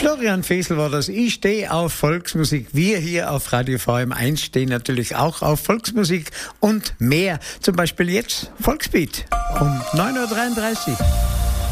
Florian Fesel war das. Ich stehe auf Volksmusik. Wir hier auf Radio VM1 stehen natürlich auch auf Volksmusik und mehr. Zum Beispiel jetzt Volksbeat um 9.33 Uhr.